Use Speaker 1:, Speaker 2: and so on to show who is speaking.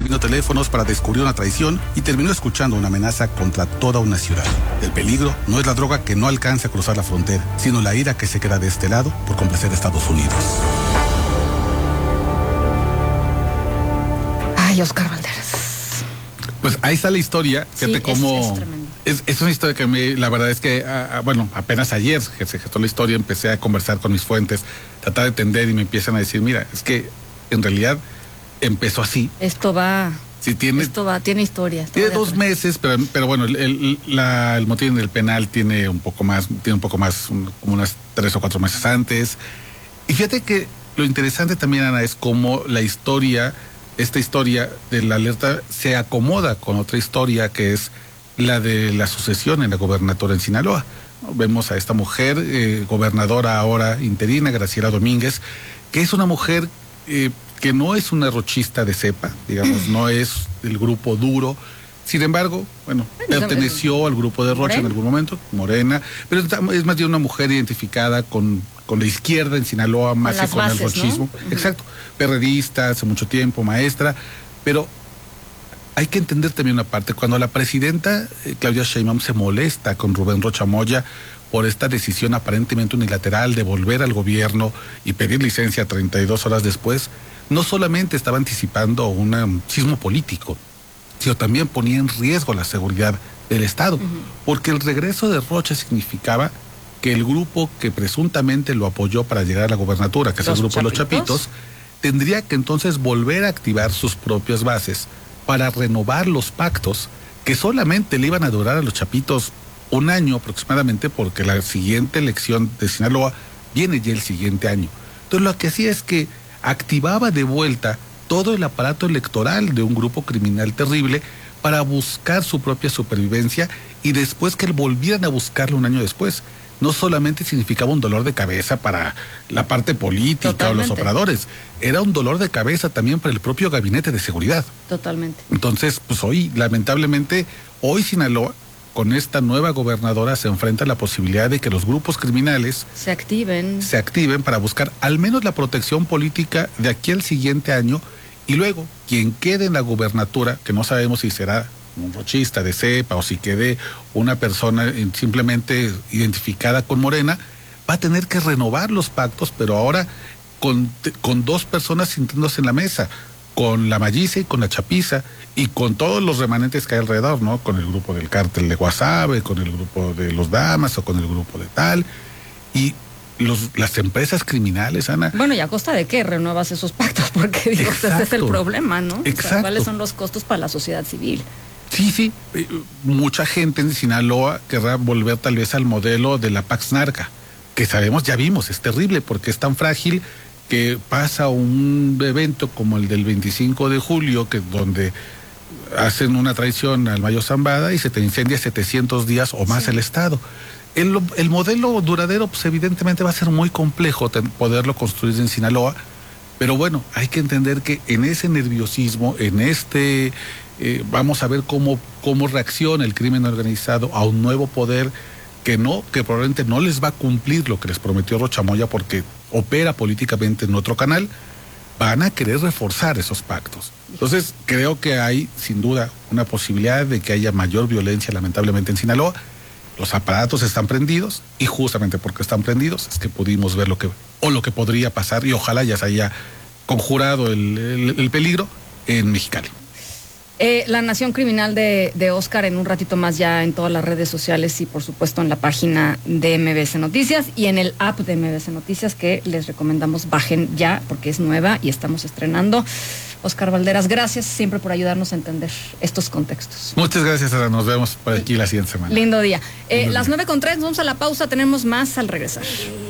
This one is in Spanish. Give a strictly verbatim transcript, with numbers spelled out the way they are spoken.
Speaker 1: intervino teléfonos para descubrir una traición y terminó escuchando una amenaza contra toda una ciudad. El peligro no es la droga que no alcanza a cruzar la frontera, sino la ira que se queda de este lado por complacer a Estados Unidos.
Speaker 2: Ay, Óscar Valderas.
Speaker 1: Pues ahí está la historia. Fíjate
Speaker 2: Sí,
Speaker 1: cómo...
Speaker 2: es, es tremendo.
Speaker 1: Es, es una historia que me, la verdad es que, ah, bueno, apenas ayer que se gestó la historia, empecé a conversar con mis fuentes, tratar de entender y me empiezan a decir, mira, es que en realidad empezó así.
Speaker 2: Esto va,
Speaker 1: Si tiene,
Speaker 2: esto va, tiene historia. esto
Speaker 1: tiene
Speaker 2: va de
Speaker 1: dos
Speaker 2: atrás.
Speaker 1: meses, pero, pero bueno, el, el, la, el motivo del penal tiene un poco más, tiene un poco más, un, como unas tres o cuatro meses antes. Y fíjate que lo interesante también, Ana, es cómo la historia, esta historia de la alerta se acomoda con otra historia que es la de la sucesión en la gobernatura en Sinaloa. Vemos a esta mujer, eh, gobernadora ahora interina, Graciela Domínguez, que es una mujer eh, que no es una rochista de cepa, digamos, no es el grupo duro. Sin embargo, bueno, perteneció al grupo de Rocha en algún momento, Morena, pero es más bien una mujer identificada con, con la izquierda en Sinaloa, más que con el rochismo. ¿No? Exacto, perredista, hace mucho tiempo, maestra, pero hay que entender también una parte. Cuando la presidenta eh, Claudia Sheinbaum se molesta con Rubén Rocha Moya por esta decisión aparentemente unilateral de volver al gobierno y pedir licencia treinta y dos horas después, no solamente estaba anticipando un sismo político, sino también ponía en riesgo la seguridad del Estado, uh-huh. porque el regreso de Rocha significaba que el grupo que presuntamente lo apoyó para llegar a la gobernatura, que es el grupo de los Chapitos, tendría que entonces volver a activar sus propias bases para renovar los pactos que solamente le iban a durar a los Chapitos un año aproximadamente, porque la siguiente elección de Sinaloa viene ya el siguiente año. Entonces lo que hacía es que activaba de vuelta todo el aparato electoral de un grupo criminal terrible para buscar su propia supervivencia y después que volvieran a buscarlo un año después. No solamente significaba un dolor de cabeza para la parte política Totalmente. o los operadores, era un dolor de cabeza también para el propio gabinete de seguridad.
Speaker 2: Totalmente.
Speaker 1: Entonces, pues hoy, lamentablemente, hoy Sinaloa, con esta nueva gobernadora, se enfrenta a la posibilidad de que los grupos criminales
Speaker 2: se activen.
Speaker 1: Se activen para buscar al menos la protección política de aquí al siguiente año, y luego, quien quede en la gubernatura, que no sabemos si será un rochista de cepa o si quede una persona simplemente identificada con Morena, va a tener que renovar los pactos, pero ahora con, con dos personas sintiéndose en la mesa, con la Malliza y con la Chapiza, y con todos los remanentes que hay alrededor, ¿no? Con el grupo del cártel de Guasave, con el grupo de los Damas o con el grupo de tal, y los, las empresas criminales, Ana.
Speaker 2: Bueno, ¿y a costa de qué renuevas esos pactos? Porque digo, ese es el problema, ¿no?
Speaker 1: Exacto.
Speaker 2: O sea, ¿cuáles son los costos para la sociedad civil?
Speaker 1: Sí, sí, mucha gente en Sinaloa querrá volver tal vez al modelo de la Pax Narca, que sabemos, ya vimos, es terrible porque es tan frágil que pasa un evento como el del veinticinco de julio, que donde hacen una traición al Mayo Zambada y se te incendia setecientos días o más sí. el Estado. El, el modelo duradero, pues evidentemente va a ser muy complejo ten, poderlo construir en Sinaloa, pero bueno, hay que entender que en ese nerviosismo, en este... Eh, vamos a ver cómo, cómo reacciona el crimen organizado a un nuevo poder que no, que probablemente no les va a cumplir lo que les prometió Rocha Moya porque opera políticamente en otro canal, van a querer reforzar esos pactos. Entonces, creo que hay, sin duda, una posibilidad de que haya mayor violencia, lamentablemente, en Sinaloa. Los aparatos están prendidos, y justamente porque están prendidos es que pudimos ver lo que, o lo que podría pasar, y ojalá ya se haya conjurado el, el, el peligro en Mexicali.
Speaker 2: Eh, la Nación Criminal de, de Óscar en un ratito más ya en todas las redes sociales y por supuesto en la página de M B S Noticias y en el app de M B S Noticias que les recomendamos bajen ya porque es nueva y estamos estrenando. Óscar Valderas, gracias siempre por ayudarnos a entender estos contextos.
Speaker 1: Muchas gracias, Ana. Nos vemos por aquí la siguiente semana.
Speaker 2: Lindo día. Eh, Lindo las nueve con tres, vamos a la pausa, tenemos más al regresar.